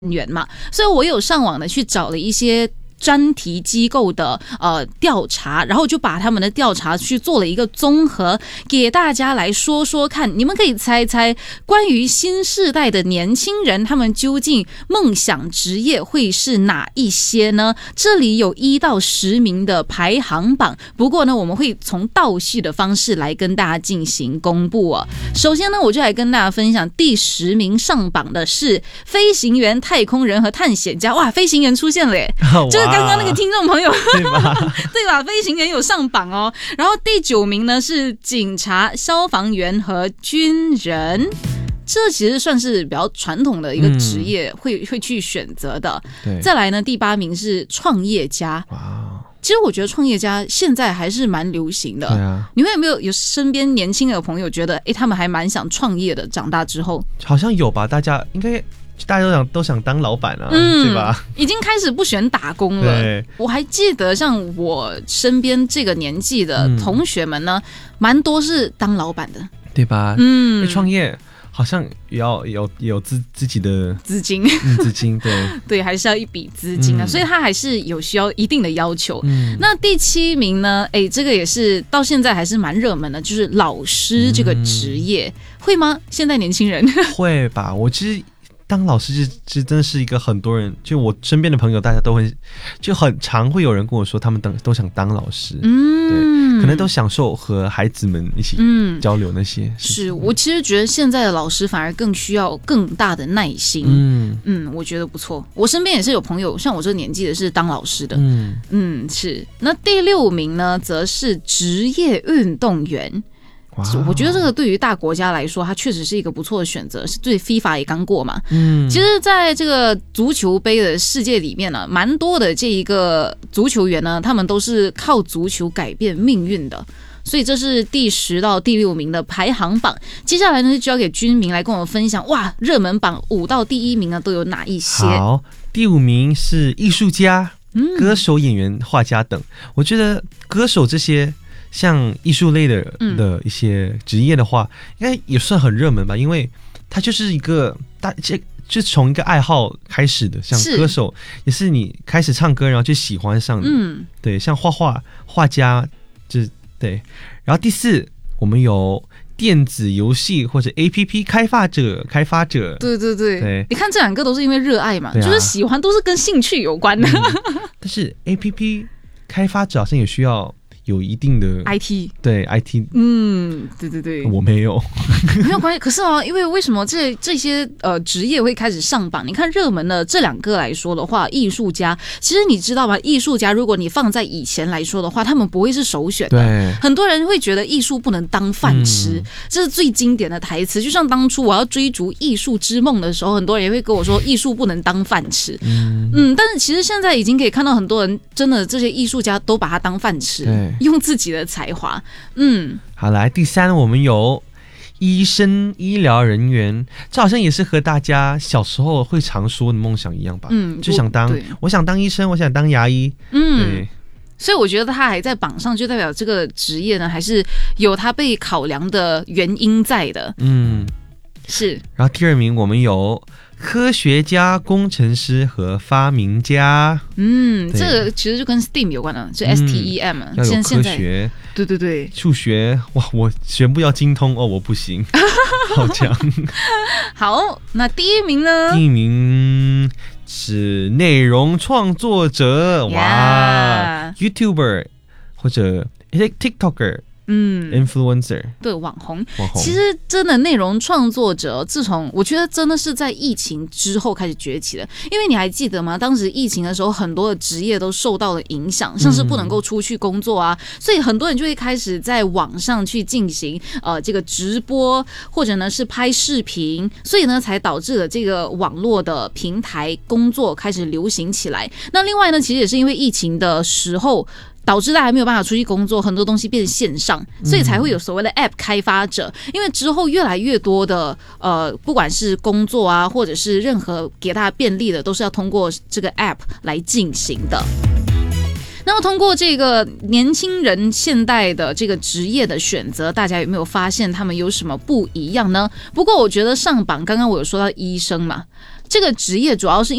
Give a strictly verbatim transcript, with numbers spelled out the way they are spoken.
员嘛，所以我有上网的去找了一些专题机构的呃调查，然后就把他们的调查去做了一个综合，给大家来说说看。你们可以猜猜，关于新世代的年轻人，他们究竟梦想职业会是哪一些呢？这里有一到十名的排行榜，不过呢，我们会从倒序的方式来跟大家进行公布哦。首先呢，我就来跟大家分享第十名上榜的是飞行员、太空人和探险家。哇，飞行员出现了耶！就是刚刚那个听众朋友对吧？对吧？飞行员有上榜哦。然后第九名呢是警察、消防员和军人。这其实算是比较传统的一个职业会、嗯、会去选择的。再来呢，第八名是创业家。哇，其实我觉得创业家现在还是蛮流行的。对啊，你会有没有有身边年轻的朋友觉得，哎，他们还蛮想创业的？长大之后， 好像有吧？大家应该。大家都想都想当老板啊，嗯、对吧？ 已经开始不选打工了。我还记得，像我身边这个年纪的同学们呢，蛮、嗯、多是当老板的， 对吧？嗯，创业好像也要有有自自己的资金， 嗯，资金对对，还是要一笔资金啊、嗯，所以他还是有需要一定的要求。嗯，那第七名呢？哎，这个也是到现在还是蛮热门的，就是老师这个职业、嗯、会吗？现在年轻人会吧？我其实。当老师这真的是一个很多人，就我身边的朋友，大家都会就很常会有人跟我说，他们等都想当老师，嗯，对，可能都享受和孩子们一起交流那些。嗯、 是我其实觉得现在的老师反而更需要更大的耐心，嗯嗯，我觉得不错。我身边也是有朋友，像我这个年纪的是当老师的，嗯嗯是。那第六名呢，则是职业运动员。我觉得这个对于大国家来说，它确实是一个不错的选择。是对 FIFA 也刚过嘛，嗯，其实在这个足球杯的世界里面呢，蛮多的这一个足球员呢，他们都是靠足球改变命运的。所以这是第十到第六名的排行榜。接下来呢，就交给军民来跟我们分享，哇，热门榜五到第一名呢都有哪一些？ 好，第五名是艺术家、嗯、歌手、演员、画家等。我觉得歌手这些。像艺术类的的一些职业的话，应该也算很热门吧，因为它就是一个大，就从一个爱好开始的。像歌手也是你开始唱歌，然后就喜欢上的。嗯，对，像画画、画家，就对。然后第四，我们有电子游戏或者 A P P 开发者，开发者。 对对 对, 对，你看这两个都是因为热爱嘛、啊，就是喜欢，都是跟兴趣有关的。 嗯、但是 A P P 开发者好像也需要。有一定的 I T 对 I T 嗯对对对， 我没有没有关系。可是哦，因为为什么这这些呃职业会开始上榜？你看热门的这两个来说的话，艺术家，其实你知道吗？艺术家如果你放在以前来说的话，他们不会是首选的。对，很多人会觉得艺术不能当饭吃、嗯，这是最经典的台词。就像当初我要追逐艺术之梦的时候，很多人也会跟我说，艺术不能当饭吃。嗯嗯，但是其实现在已经可以看到很多人真的这些艺术家都把它当饭吃。对。用自己的才华，嗯， 好，来第三，我们有医生、医疗人员，这好像也是和大家小时候会常说的梦想一样吧？嗯，就想当，我, 我想当医生，我想当牙医，嗯，对。 所以我觉得他还在榜上，就代表这个职业呢，还是有他被考量的原因在的。嗯，是。 然后第二名，我们有。科学家、工程师和发明家， 嗯，这个其实就跟 S T E A M 有关的，就 S T E M、嗯。 要有科学， 对对对， 数学，哇，我全部要精通哦，我不行，好强。 好，那第一名呢？ 第一名是内容创作者，哇 ，YouTuber 或者 TikToker。嗯 ，influencer 对网红，网红其实真的内容创作者，自从我觉得真的是在疫情之后开始崛起的。因为你还记得吗？当时疫情的时候，很多的职业都受到了影响，像是不能够出去工作啊，嗯、所以很多人就会开始在网上去进行呃这个直播，或者呢是拍视频，所以呢才导致了这个网络的平台工作开始流行起来。那另外呢，其实也是因为疫情的时候。导致大家没有办法出去工作，很多东西变线上，所以才会有所谓的 App 开发者。因为之后越来越多的呃，不管是工作啊，或者是任何给大家便利的，都是要通过这个 App 来进行的。那么通过这个年轻人现代的这个职业的选择，大家有没有发现他们有什么不一样呢？不过我觉得上榜，刚刚我有说到医生嘛，这个职业主要是